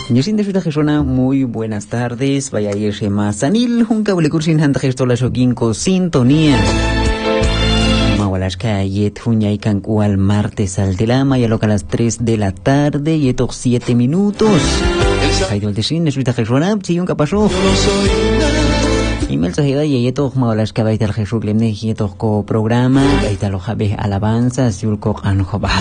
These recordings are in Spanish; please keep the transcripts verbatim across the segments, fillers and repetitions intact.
Ñusinda shuta jeshona, muy buenas tardes. Vaya irse más sanil, un cable cursin hanta gestola shokinko sintonía. Mawalashka yet huñay kankual martes al telama, ya loca a las tres de la tarde, y etos siete minutos. Kaidol de sin, shuta jeshona, si un capasó. Y melsajida y etos mawalashka baita el jesuk lemne, y etos ko programa, baita lo jabe alabanzas, yulko anjobal.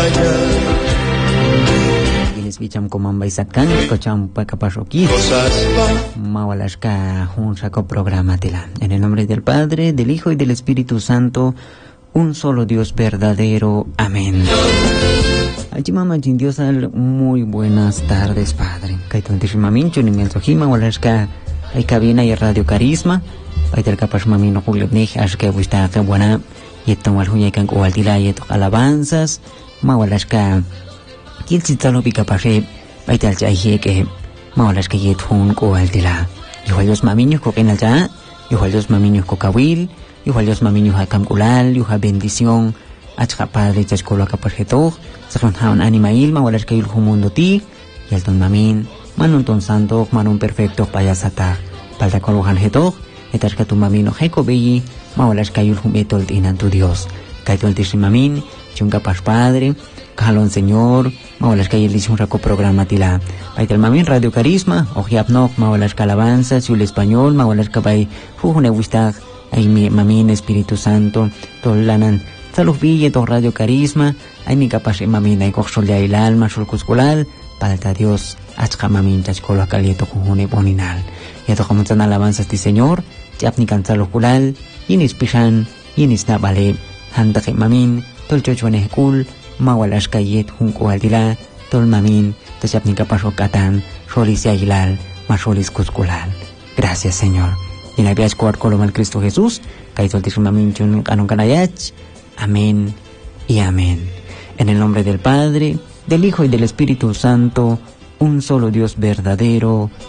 Bicham komamba isakan kocham pakapashoki mawalashka un saco programa tela. En el nombre del Padre, del Hijo y del Espíritu Santo, un solo Dios verdadero. Amén. Achimama Diosal, muy buenas tardes, Padre. Kaiton tishimamincho ni melsojima walashka hay cabina y radio carisma. Paitel kapashmamino kuglebnih ashka wista ka buena yeton walhuya kan kualtila yeto alabanzas mawalashka Kil sitalo pika pashe, baital chaye que maolas que yet hun ko altila. Igual los mamiños ko kenal cha, igual los mamiños ko kawil, igual los mamiños ha kamkulal, yuha bendición, achka padre chascolo akapajeto, sakon haun animail, maolas que yul mundo ti, y el ton mamin, manon ton santo, manon perfecto payasata, palta kolohan jeto, etas que tu mamino heko beyi, maolas que yul humetol tinan tu Dios, kaitol tishimamin, chunga pas padre, Kalon Señor, mawalas que dice un raco programa tila. Baitel mamin Radio Carisma, ojiapnok, mawalas calabanza, siul español, mawalas que bay, fujune wistag, ay mi mamin Espíritu Santo, tolanan, salud ville, to Radio Carisma, ay mi capaz mamin, ay coxolia el alma, sol cusculal, palta Dios, achka mamin, chachcolo calieto, jujune boninal. Y ato como tan alabanzas ti Señor, yapni cansalo culal, inis pishan, inis nabale, hanta que mamin, tol chochuane kul, mawalashka yet hunko aldila, tol mamin, tachapni kapasho katan, sholis yailal, masholis kuskulal. Gracias, Señor. Y la gracia cuar coloma al Cristo Jesús, kaitol tishumamin chun kanon kanayach. Amén y amén. En el nombre del Padre, del Hijo y del Espíritu Santo, un solo Dios verdadero.